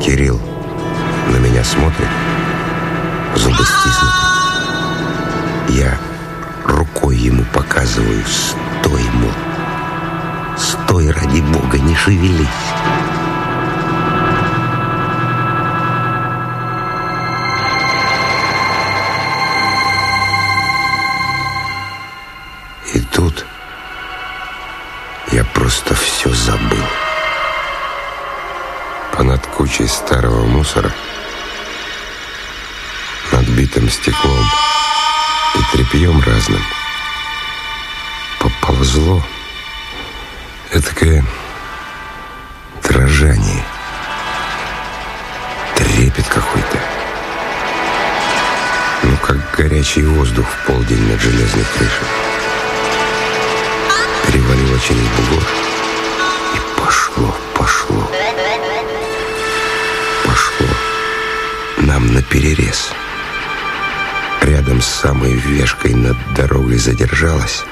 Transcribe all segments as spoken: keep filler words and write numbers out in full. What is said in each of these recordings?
Кирилл на меня смотрит, зубы стиснуты. Я рукой ему показываю: стой, мол, стой, ради бога, не шевелись. И тут я просто все забыл. Понад кучей старого мусора, над битым стеклом и тряпьем разным поползло этакое дрожание, трепет какой-то. Ну, как горячий воздух в полдень над железной крышей. Перевалило через бугор и пошло, пошло, пошло нам наперерез. Рядом с самой вешкой над дорогой задержалась,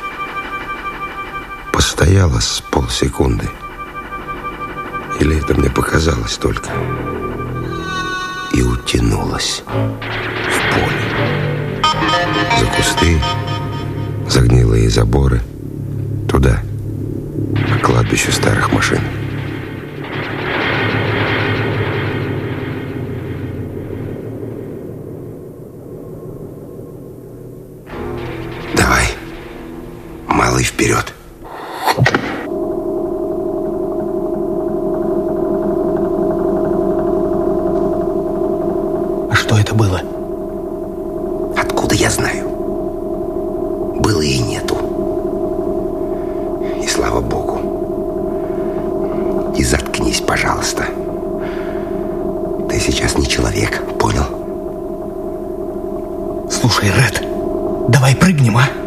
постояла с полсекунды. Или это мне показалось только? И утянулась в поле. За кусты, за гнилые заборы, туда, к кладбищу старых машин. Давай, малый, вперед. А что это было? Откуда я знаю? Было и нету. И слава богу. И заткнись, пожалуйста. Ты сейчас не человек, понял? Слушай, Ред, давай прыгнем, а?